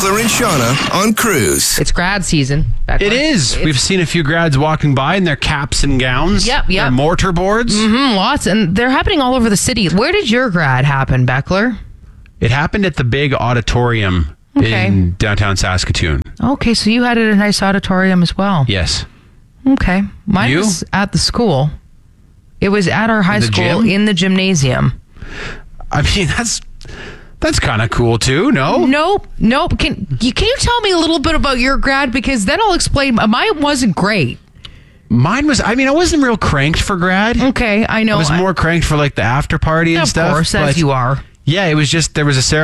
Beckler and Shauna on Cruise. It's grad season. It is. We've seen a few grads walking by in their caps and gowns. Yep. Their mortar boards. Lots, and they're happening all over the city. Where did your grad happen, Beckler? It happened at the big auditorium in downtown Saskatoon. Okay, so you had it at a nice auditorium as well. Yes. Okay. Mine was at the school. It was at our high school in the gymnasium. I mean, that's kind of cool too, no? Nope. Can you tell me a little bit about your grad? Because then I'll explain. Mine wasn't great. Mine was, I wasn't real cranked for grad. Okay, I know. I was more cranked for like the after party and stuff. Of course, as you are. Yeah, it was just, there was a ceremony